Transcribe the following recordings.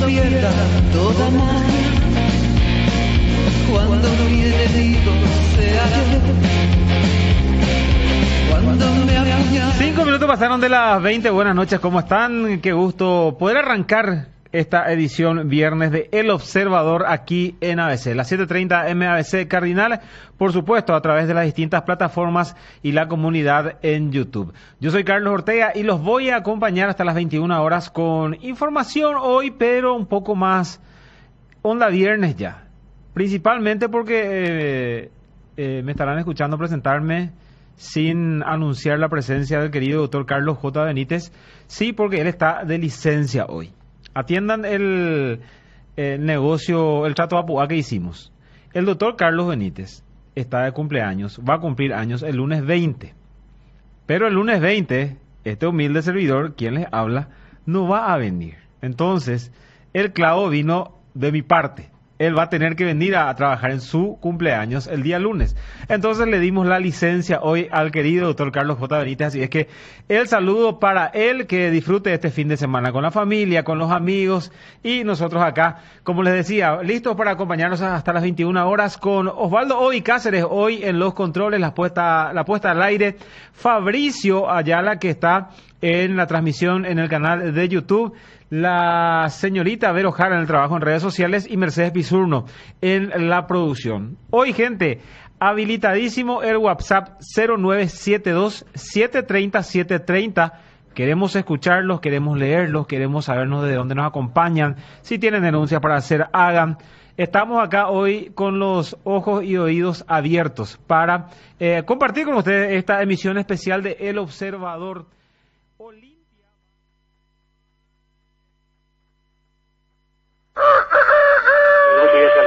pierda toda más, cuando mi enemigo sea yo, cuando me apuñale. 5 minutos pasaron de las 20. Buenas noches, ¿cómo están? Qué gusto poder arrancar esta edición viernes de El Observador aquí en ABC, las 7:30 MABC Cardinal, por supuesto a través de las distintas plataformas y la comunidad en YouTube. Yo soy Carlos Ortega y los voy a acompañar hasta las 21 horas con información hoy, pero un poco más onda viernes ya, principalmente porque me estarán escuchando presentarme sin anunciar la presencia del querido doctor Carlos J. Benítez, sí, porque él está de licencia hoy. Atiendan el negocio, el trato APUA que hicimos. El doctor Carlos Benítez está de cumpleaños, va a cumplir años el lunes 20. Pero el lunes 20, este humilde servidor, quien les habla, no va a venir. Entonces, el clavo vino de mi parte. Él va a tener que venir a trabajar en su cumpleaños el día lunes. Entonces le dimos la licencia hoy al querido doctor Carlos J. Benítez. Así es que el saludo para él, que disfrute este fin de semana con la familia, con los amigos. Y nosotros acá, como les decía, listos para acompañarnos hasta las 21 horas con Osvaldo Ovi Cáceres, hoy en los controles, la puesta al aire. Fabricio Ayala, que está en la transmisión en el canal de YouTube. La señorita Vero Jara en el trabajo en redes sociales y Mercedes Pizurno en la producción. Hoy, gente, habilitadísimo el WhatsApp 0972-730-730. Queremos escucharlos, queremos leerlos, queremos sabernos de dónde nos acompañan. Si tienen denuncias para hacer, hagan. Estamos acá hoy con los ojos y oídos abiertos para compartir con ustedes esta emisión especial de El Observador. Es el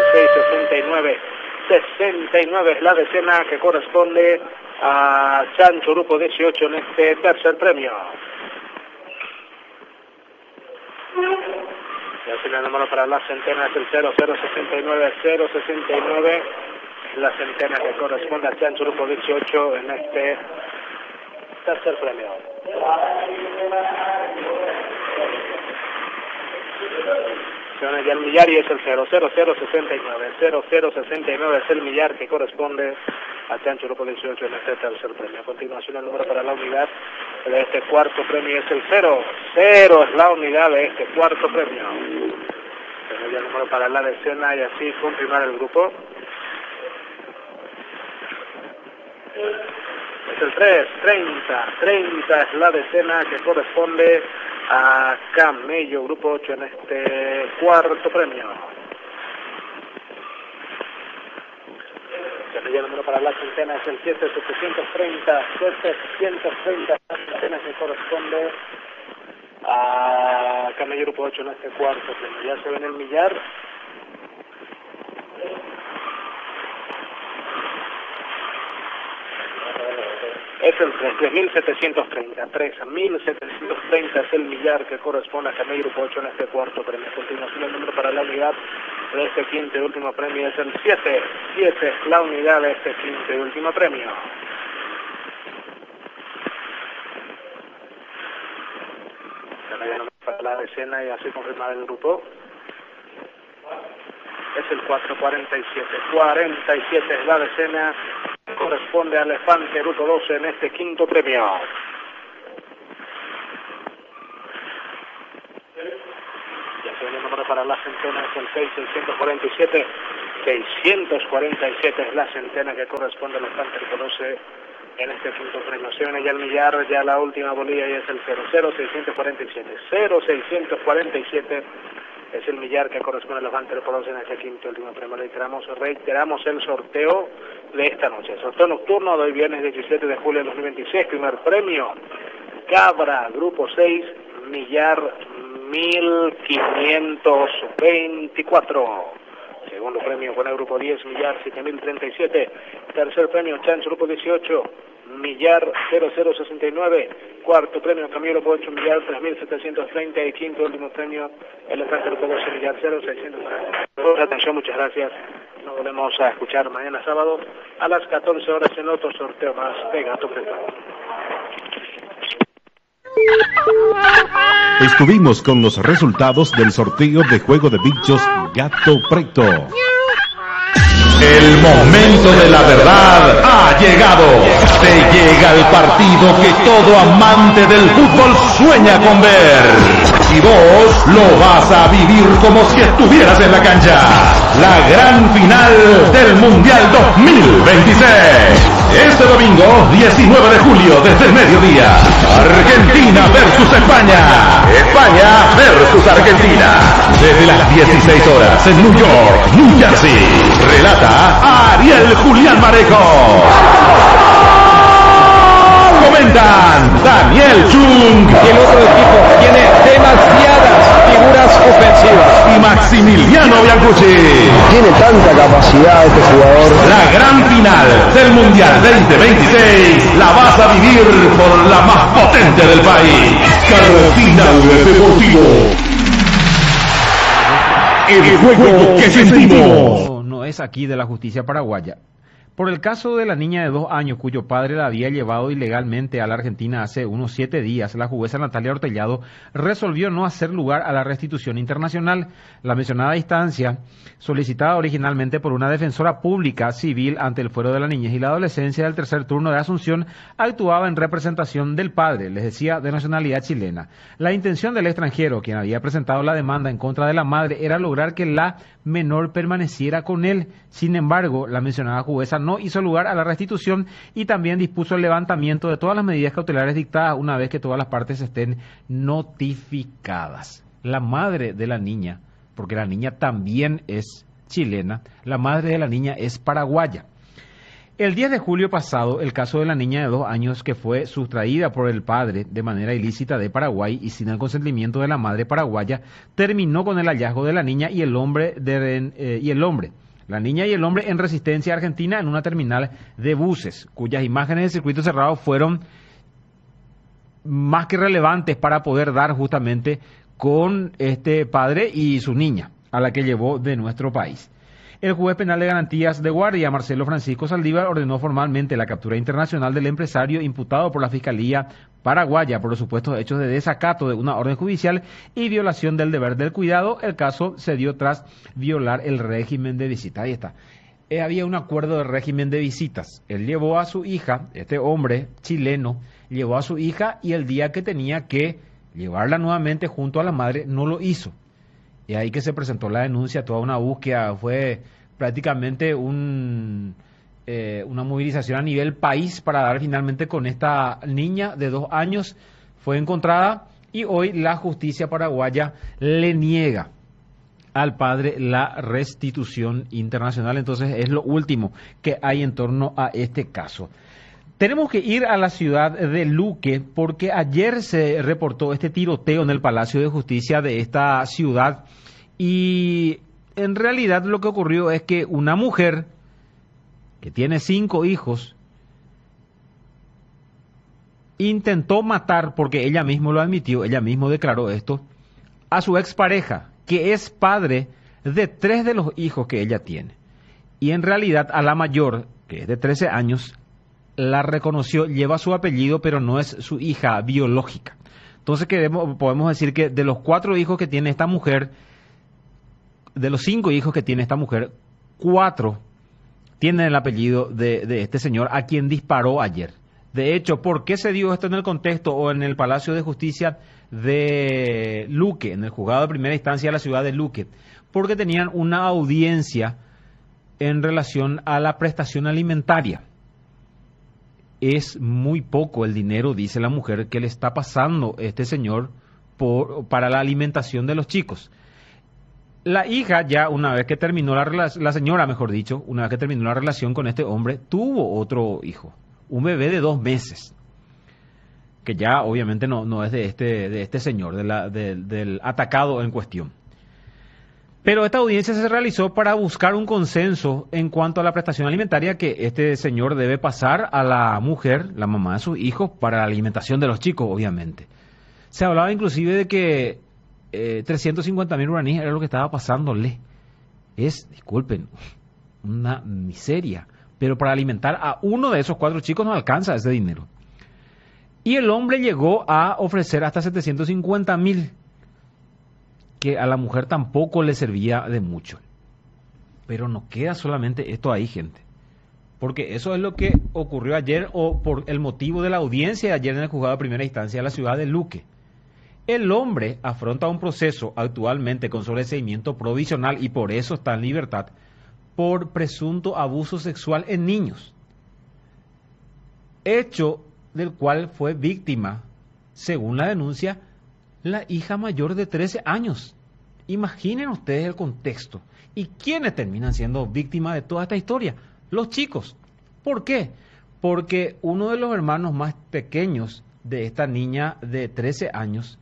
669 es la decena que corresponde a Chancho Grupo 18 en este tercer premio. Y así el número para la centena es el 0069 la centena que corresponde a Chancho Grupo 18 en este tercer premio. Y el millar y es el 00069 es el millar que corresponde a Chancho Grupo 18 en este tercer premio. A continuación el número para la unidad de este cuarto premio es el 00 es la unidad de este cuarto premio. Tenemos ya el número para la decena y así confirmar el grupo. Es el 30 es la decena que corresponde a Camello Grupo 8 en este cuarto premio. El número para la centena es el 7730 la centena que corresponde a Camello Grupo 8 en este cuarto premio. Ya se ve en el millar. Es el 3.730 es el millar que corresponde a Camello Grupo 8 en este cuarto premio. A continuación el número para la unidad de este quinto y último premio es el 7 es la unidad de este quinto y último premio. Para la decena y así confirmar el grupo. Es el 447 es la decena, corresponde a Elefante Grupo 12 en este quinto premio. Ya se viene el número para la centena, es el 647 es la centena que corresponde a Elefante Grupo 12 en este quinto premio. Se viene ya el millar, ya la última bolilla y es el 0647 es el millar que corresponde a Elefante Grupo 12 en este quinto y último premio. Reiteramos el sorteo de esta noche. El sorteo nocturno de hoy viernes 17 de julio de 2026. Primer premio, Cabra Grupo 6, millar 1524. Segundo premio, con el Grupo 10, millar 7037. Tercer premio, Chancho Grupo 18, millar 0069. Cuarto premio, Camello Grupo 8, millar 3730. Y quinto último premio, Elefante Grupo 12, millar 0640. Por atención, muchas gracias. Nos volvemos a escuchar mañana sábado a las 14 horas en otro sorteo más de Gato Preparado. Estuvimos con los resultados del sorteo de juego de bichos Gato Preto. El momento de la verdad ha llegado. Te llega el partido que todo amante del fútbol sueña con ver. Y vos lo vas a vivir como si estuvieras en la cancha. La gran final del Mundial 2026. Este domingo, 19 de julio, desde el mediodía. Argentina versus España. España versus Argentina. Desde las 16 horas en New York, New Jersey. Relata Ariel Julián Mareco. Comentan Daniel Chung. Y el otro equipo tiene demasiadas figuras ofensivas. Y Maximiliano Biancucci. Tiene tanta capacidad este jugador. La gran final del Mundial 2026 la vas a vivir por la más potente del país. Cardinal Deportivo. El juego que sentimos. No es aquí de la justicia paraguaya. Por el caso de la niña de 2 años cuyo padre la había llevado ilegalmente a la Argentina hace unos 7 días, la jueza Natalia Ortellado resolvió no hacer lugar a la restitución internacional. La mencionada instancia, solicitada originalmente por una defensora pública civil ante el Fuero de la Niñez y la Adolescencia del tercer turno de Asunción, actuaba en representación del padre, les decía, de nacionalidad chilena. La intención del extranjero, quien había presentado la demanda en contra de la madre, era lograr que la menor permaneciera con él. Sin embargo, la mencionada jueza no hizo lugar a la restitución y también dispuso el levantamiento de todas las medidas cautelares dictadas una vez que todas las partes estén notificadas. La madre de la niña, porque la niña también es chilena, la madre de la niña es paraguaya. El 10 de julio pasado, el caso de la niña de 2 años que fue sustraída por el padre de manera ilícita de Paraguay y sin el consentimiento de la madre paraguaya, terminó con el hallazgo de la niña y el hombre. La niña y el hombre en resistencia argentina en una terminal de buses, cuyas imágenes de circuito cerrado fueron más que relevantes para poder dar justamente con este padre y su niña, a la que llevó de nuestro país. El juez penal de garantías de guardia, Marcelo Francisco Saldívar, ordenó formalmente la captura internacional del empresario imputado por la Fiscalía paraguaya por los supuestos hechos de desacato de una orden judicial y violación del deber del cuidado. El caso se dio tras violar el régimen de visita. Ahí está. Había un acuerdo de régimen de visitas. Él llevó a su hija, este hombre chileno, llevó a su hija y el día que tenía que llevarla nuevamente junto a la madre, no lo hizo. Y ahí que se presentó la denuncia, toda una búsqueda, fue prácticamente una movilización a nivel país para dar finalmente con esta niña de 2 años. Fue encontrada y hoy la justicia paraguaya le niega al padre la restitución internacional. Entonces es lo último que hay en torno a este caso. Tenemos que ir a la ciudad de Luque porque ayer se reportó este tiroteo en el Palacio de Justicia de esta ciudad y en realidad lo que ocurrió es que una mujer que tiene 5 hijos intentó matar, porque ella misma lo admitió, ella misma declaró esto, a su expareja, que es padre de 3 de los hijos que ella tiene. Y en realidad a la mayor, que es de 13 años, la reconoció, lleva su apellido, pero no es su hija biológica. Entonces podemos decir que de los 4 hijos que tiene esta mujer, de los 5 hijos que tiene esta mujer, 4 tienen el apellido de este señor a quien disparó ayer. De hecho, ¿por qué se dio esto en el contexto o en el Palacio de Justicia de Luque, en el juzgado de primera instancia de la ciudad de Luque? Porque tenían una audiencia en relación a la prestación alimentaria. Es muy poco el dinero, dice la mujer, que le está pasando este señor para la alimentación de los chicos. La hija ya una vez que terminó la señora, mejor dicho, una vez que terminó la relación con este hombre, tuvo otro hijo, un bebé de 2 meses, que ya obviamente no es de este señor, del atacado en cuestión. Pero esta audiencia se realizó para buscar un consenso en cuanto a la prestación alimentaria que este señor debe pasar a la mujer, la mamá de sus hijos, para la alimentación de los chicos, obviamente. Se hablaba inclusive de que 350.000 guaraníes era lo que estaba pasándole. Disculpen, una miseria. Pero para alimentar a uno de esos 4 chicos no alcanza ese dinero. Y el hombre llegó a ofrecer hasta 750.000, que a la mujer tampoco le servía de mucho. Pero no queda solamente esto ahí, gente. Porque eso es lo que ocurrió ayer, o por el motivo de la audiencia de ayer en el juzgado de primera instancia de la ciudad de Luque. El hombre afronta un proceso actualmente con sobreseimiento provisional y por eso está en libertad por presunto abuso sexual en niños. Hecho del cual fue víctima, según la denuncia, la hija mayor de 13 años. Imaginen ustedes el contexto. ¿Y quiénes terminan siendo víctimas de toda esta historia? Los chicos. ¿Por qué? Porque uno de los hermanos más pequeños de esta niña de 13 años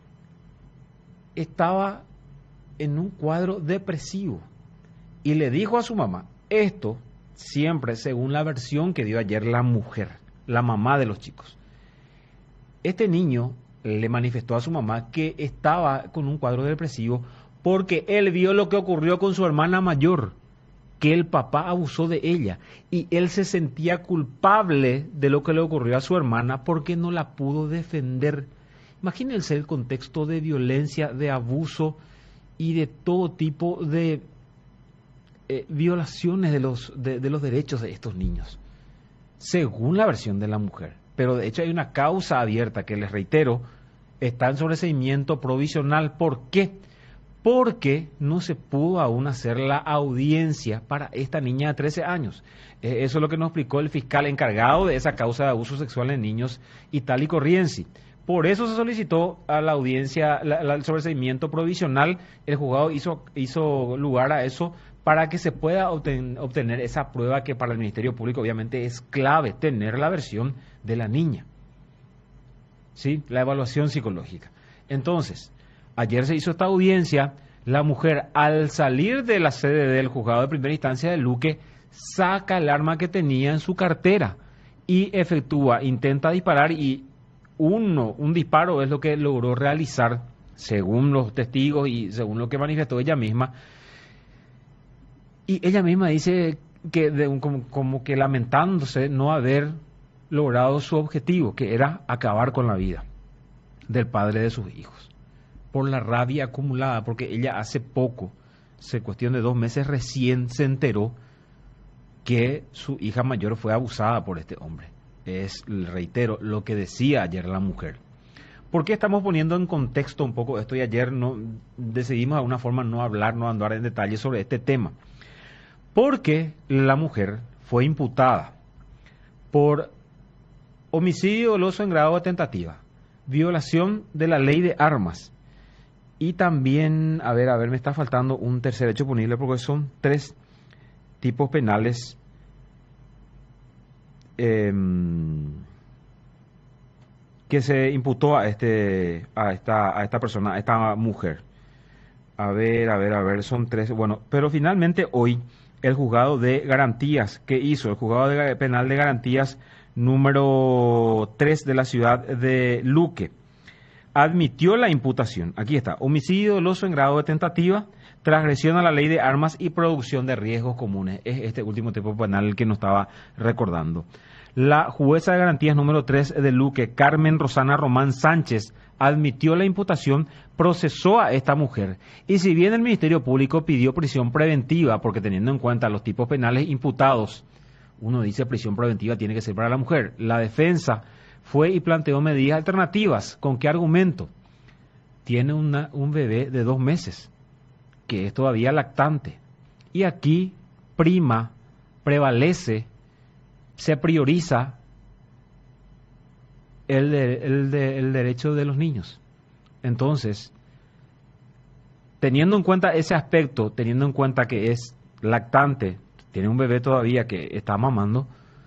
estaba en un cuadro depresivo y le dijo a su mamá, esto siempre según la versión que dio ayer la mujer, la mamá de los chicos. Este niño le manifestó a su mamá que estaba con un cuadro depresivo porque él vio lo que ocurrió con su hermana mayor, que el papá abusó de ella y él se sentía culpable de lo que le ocurrió a su hermana porque no la pudo defender. Imagínense el contexto de violencia, de abuso y de todo tipo de violaciones de los derechos de estos niños, según la versión de la mujer. Pero de hecho hay una causa abierta que, les reitero, está en sobreseimiento provisional. ¿Por qué? Porque no se pudo aún hacer la audiencia para esta niña de 13 años. Eso es lo que nos explicó el fiscal encargado de esa causa de abuso sexual en niños, Itali Corrienzi. Por eso se solicitó a la audiencia el sobreseimiento provisional. El juzgado hizo lugar a eso para que se pueda obtener esa prueba que para el Ministerio Público obviamente es clave, tener la versión de la niña. ¿Sí? La evaluación psicológica. Entonces, ayer se hizo esta audiencia. La mujer, al salir de la sede del juzgado de primera instancia de Luque, saca el arma que tenía en su cartera y intenta disparar, y un disparo es lo que logró realizar, según los testigos y según lo que manifestó ella misma. Y ella misma dice que como que lamentándose no haber logrado su objetivo, que era acabar con la vida del padre de sus hijos, por la rabia acumulada, porque ella hace poco, cuestión de 2 meses, recién se enteró que su hija mayor fue abusada por este hombre. Es, reitero, lo que decía ayer la mujer. ¿Por qué estamos poniendo en contexto un poco esto? Y ayer decidimos de alguna forma no andar en detalle sobre este tema. Porque la mujer fue imputada por homicidio doloso en grado de tentativa, violación de la ley de armas y también, a ver, me está faltando un tercer hecho punible porque son 3 tipos penales que se imputó a esta persona, a esta mujer. A ver, son 3. Bueno, pero finalmente hoy el juzgado de garantías el juzgado penal de garantías número 3 de la ciudad de Luque admitió la imputación. Aquí está: homicidio doloso en grado de tentativa, transgresión a la ley de armas y producción de riesgos comunes. Es este último tipo penal el que nos estaba recordando. La jueza de garantías número 3 de Luque, Carmen Rosana Román Sánchez, admitió la imputación, procesó a esta mujer. Y si bien el Ministerio Público pidió prisión preventiva, porque teniendo en cuenta los tipos penales imputados, uno dice prisión preventiva tiene que ser para la mujer, la defensa fue y planteó medidas alternativas. ¿Con qué argumento? Tiene un bebé de 2 meses, que es todavía lactante. Y aquí prevalece, se prioriza el derecho de los niños. Entonces, teniendo en cuenta ese aspecto, teniendo en cuenta que es lactante, tiene un bebé todavía que está mamando,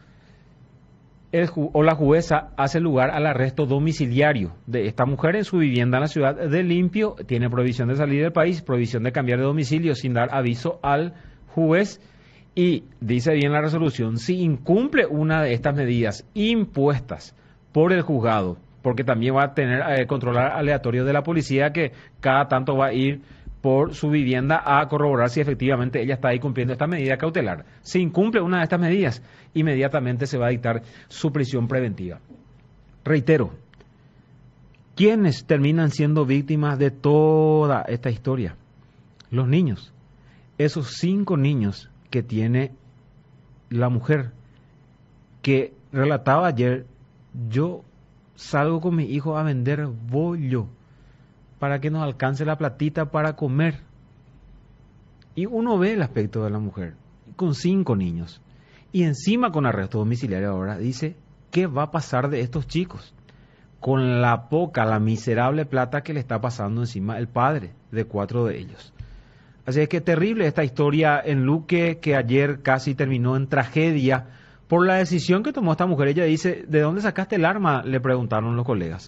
la jueza hace lugar al arresto domiciliario de esta mujer en su vivienda en la ciudad de Limpio. Tiene prohibición de salir del país, prohibición de cambiar de domicilio sin dar aviso al juez. Y dice bien la resolución, si incumple una de estas medidas impuestas por el juzgado, porque también va a tener control aleatorio de la policía que cada tanto va a ir por su vivienda a corroborar si efectivamente ella está ahí cumpliendo esta medida cautelar. Si incumple una de estas medidas, inmediatamente se va a dictar su prisión preventiva. Reitero, ¿quiénes terminan siendo víctimas de toda esta historia? Los niños. Esos 5 niños que tiene la mujer, que relataba ayer: yo salgo con mi hijo a vender bollo para que nos alcance la platita para comer. Y uno ve el aspecto de la mujer, con 5 niños, y encima con arresto domiciliario ahora. Dice, ¿qué va a pasar de estos chicos? Con la miserable plata que le está pasando encima el padre de 4 de ellos. Así es que terrible esta historia en Luque, que ayer casi terminó en tragedia por la decisión que tomó esta mujer. Ella dice, ¿de dónde sacaste el arma?, le preguntaron los colegas.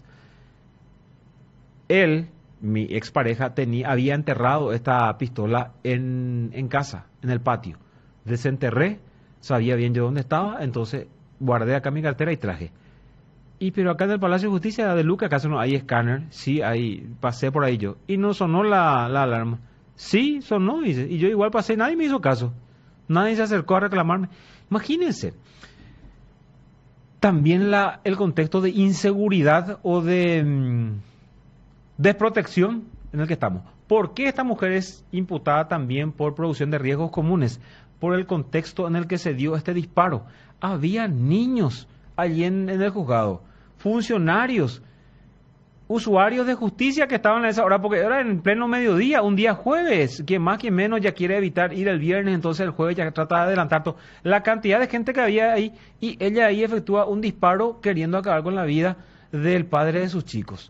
Él, mi expareja, había enterrado esta pistola en casa, en el patio. Desenterré, sabía bien yo dónde estaba, entonces guardé acá mi cartera y traje. Pero acá en el Palacio de Justicia de Luque, ¿acaso no hay escáner? Sí, ahí pasé por ahí yo. Y no sonó la alarma. Sí, sonó, dice. Y yo igual pasé, nadie me hizo caso. Nadie se acercó a reclamarme. Imagínense. También el contexto de inseguridad o de desprotección en el que estamos. ¿Por qué esta mujer es imputada también por producción de riesgos comunes? Por el contexto en el que se dio este disparo. Había niños allí en el juzgado, funcionarios, usuarios de justicia que estaban a esa hora, porque era en pleno mediodía, un día jueves, quien más, quien menos ya quiere evitar ir el viernes, entonces el jueves ya trata de adelantar todo. La cantidad de gente que había ahí, y ella ahí efectúa un disparo queriendo acabar con la vida del padre de sus chicos.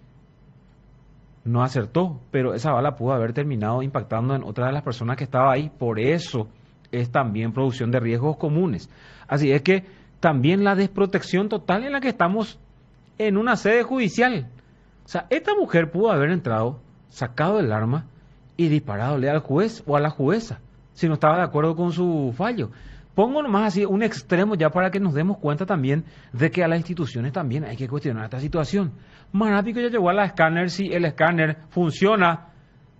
No acertó, pero esa bala pudo haber terminado impactando en otra de las personas que estaba ahí. Por eso es también producción de riesgos comunes. Así es que también la desprotección total en la que estamos en una sede judicial. O sea, esta mujer pudo haber entrado, sacado el arma y disparadole al juez o a la jueza, si no estaba de acuerdo con su fallo. Pongo nomás así un extremo ya para que nos demos cuenta también de que a las instituciones también hay que cuestionar esta situación. Marápico ya llegó a la escáner, si el escáner funciona,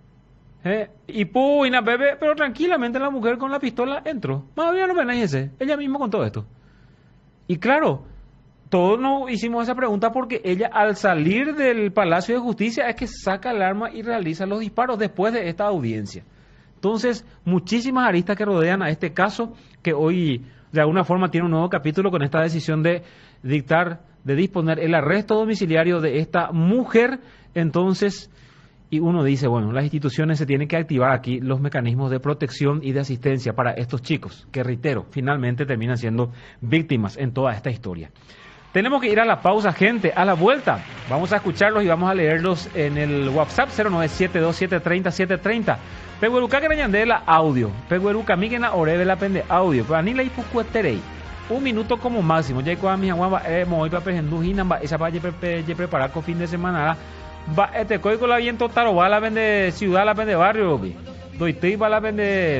pero tranquilamente la mujer con la pistola entró. Más bien no me ese, ella misma con todo esto. Y claro, todos nos hicimos esa pregunta porque ella, al salir del Palacio de Justicia, es que saca el arma y realiza los disparos después de esta audiencia. Entonces, muchísimas aristas que rodean a este caso, que hoy de alguna forma tiene un nuevo capítulo con esta decisión de disponer el arresto domiciliario de esta mujer. Entonces, y uno dice, bueno, las instituciones se tienen que activar aquí los mecanismos de protección y de asistencia para estos chicos, que reitero, finalmente terminan siendo víctimas en toda esta historia. Tenemos que ir a la pausa, gente. A la vuelta vamos a escucharlos y vamos a leerlos en el WhatsApp 0972730 Pegueruca Grañandela audio. Pegueruca Miguena Orevela Pende audio. Anila y Pucueterei. 1 minuto como máximo. Ya con mi agua voy para Pendujina, esa va a preparar con fin de semana. Va este código la viento taroba la vende ciudad, la vende barrio. Doitei va la vende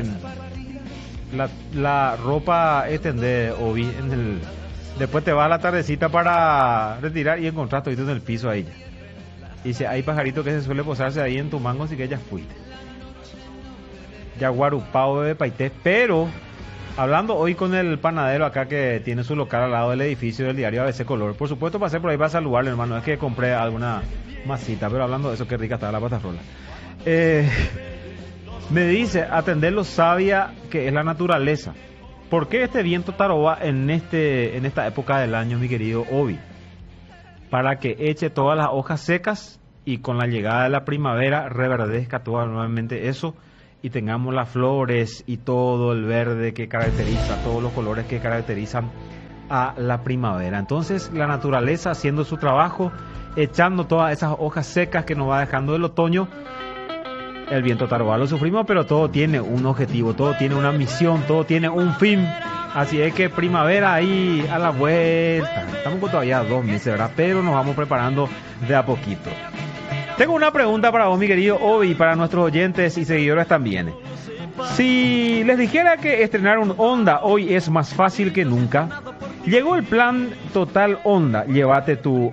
la ropa de obi en el. Después te vas a la tardecita para retirar y encontrar todo en el piso ahí. Y dice, hay pajarito que se suele posarse ahí en tu mango, así que ya fuiste. Ya guarupao de paité. Pero, hablando hoy con el panadero acá que tiene su local al lado del edificio del diario ABC Color. Por supuesto pasé por ahí para saludarle, hermano. Es que compré alguna masita, pero hablando de eso, qué rica estaba la patarrola. Me dice, atender lo sabia que es la naturaleza. ¿Por qué este viento taroba en esta época del año, mi querido Obi? Para que eche todas las hojas secas y con la llegada de la primavera reverdezca todo nuevamente eso y tengamos las flores y todo el verde que caracteriza, todos los colores que caracterizan a la primavera. Entonces la naturaleza haciendo su trabajo, echando todas esas hojas secas que nos va dejando el otoño. El viento taroba lo sufrimos, pero todo tiene un objetivo, todo tiene una misión, todo tiene un fin. Así es que primavera ahí a la vuelta. Estamos con todavía 2 meses, ¿verdad? Pero nos vamos preparando de a poquito. Tengo una pregunta para vos, mi querido Obi, y para nuestros oyentes y seguidores también. Si les dijera que estrenar un Honda hoy es más fácil que nunca, llegó el plan Total Honda. Llévate tu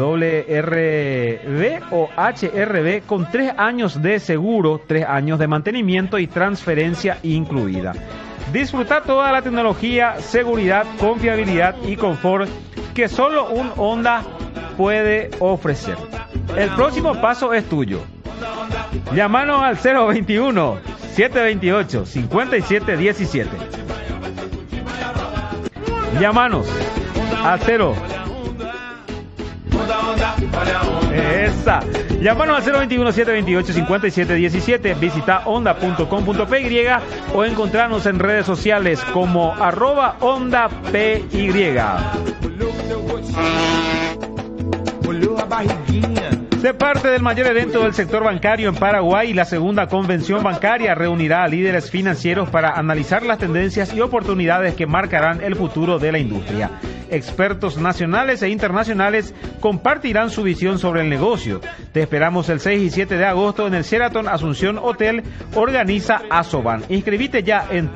WRV o HRV con 3 años de seguro, 3 años de mantenimiento y transferencia incluida. Disfruta toda la tecnología, seguridad, confiabilidad y confort que solo un Honda puede ofrecer. El próximo paso es tuyo. Llámanos al 021-728-5717. Llámanos al 0. Llámanos al 021-728-5717. Visita onda.com.py o encontrarnos en redes sociales como @OndaPY. De parte del mayor evento del sector bancario en Paraguay, la segunda convención bancaria reunirá a líderes financieros para analizar las tendencias y oportunidades que marcarán el futuro de la industria. Expertos nacionales e internacionales compartirán su visión sobre el negocio. Te esperamos el 6 y 7 de agosto en el Sheraton Asunción Hotel. Organiza Asoban. Inscribite ya en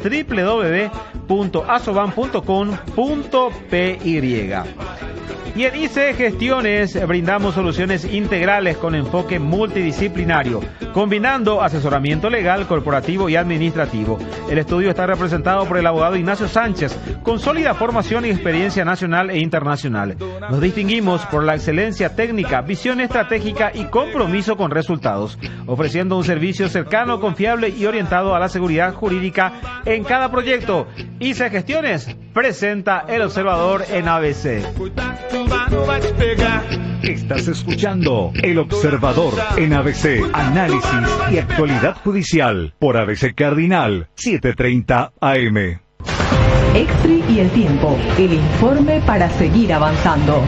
www.asoban.com.py. Y en IC Gestiones brindamos soluciones integrales con enfoque multidisciplinario, combinando asesoramiento legal, corporativo y administrativo. El estudio está representado por el abogado Ignacio Sánchez, con sólida formación y experiencia nacional e internacional. Nos distinguimos por la excelencia técnica, visión estratégica y compromiso con resultados, ofreciendo un servicio cercano, confiable y orientado a la seguridad jurídica en cada proyecto. IC Gestiones presenta El Observador en ABC. Estás escuchando El Observador en ABC. Análisis y actualidad judicial por ABC Cardinal 7:30 AM. Extri y el tiempo. El informe para seguir avanzando.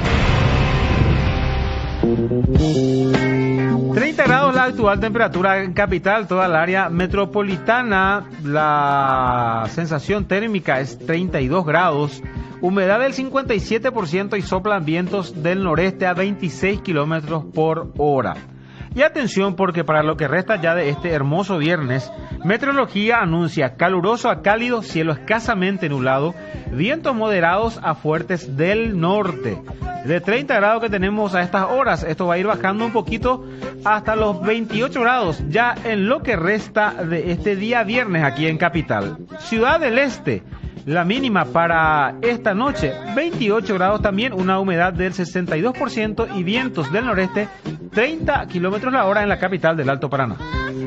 30 grados la actual temperatura en capital, toda el área metropolitana. La sensación térmica es 32 grados. Humedad del 57% y soplan vientos del noreste a 26 kilómetros por hora. Y atención, porque para lo que resta ya de este hermoso viernes, Meteorología anuncia caluroso a cálido, cielo escasamente nublado, vientos moderados a fuertes del norte. De 30 grados que tenemos a estas horas, esto va a ir bajando un poquito hasta los 28 grados ya en lo que resta de este día viernes aquí en Capital. Ciudad del Este. La mínima para esta noche, 28 grados también, una humedad del 62% y vientos del noreste, 30 kilómetros la hora en la capital del Alto Paraná.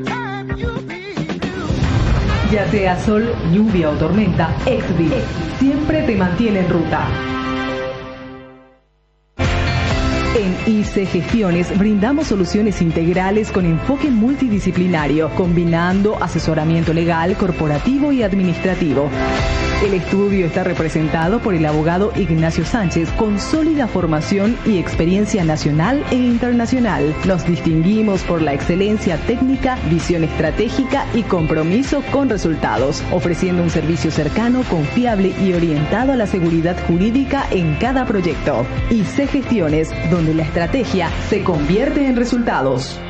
Ya sea sol, lluvia o tormenta, Exvi siempre te mantiene en ruta. En IC Gestiones brindamos soluciones integrales con enfoque multidisciplinario, combinando asesoramiento legal, corporativo y administrativo. El estudio está representado por el abogado Ignacio Sánchez, con sólida formación y experiencia nacional e internacional. Nos distinguimos por la excelencia técnica, visión estratégica y compromiso con resultados, ofreciendo un servicio cercano, confiable y orientado a la seguridad jurídica en cada proyecto. IC Gestiones, donde la estrategia se convierte en resultados.